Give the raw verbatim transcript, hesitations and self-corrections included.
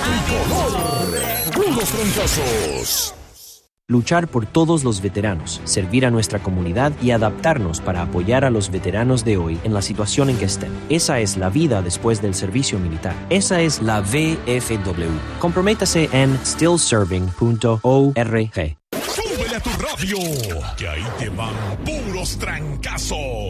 Puros Trancazos. Luchar por todos los veteranos, servir a nuestra comunidad y adaptarnos para apoyar a los veteranos de hoy en la situación en que estén. Esa es la vida después del servicio militar. Esa es la V F W. Comprométase en still serving punto org. Súbele a tu radio, que ahí te van puros trancazos.